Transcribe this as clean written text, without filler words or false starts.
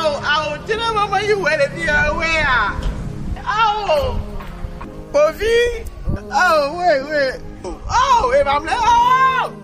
Ow, you know, Mama, you were where? Oh, Bovie. Oh, wait. Oh, if I'm like, oh.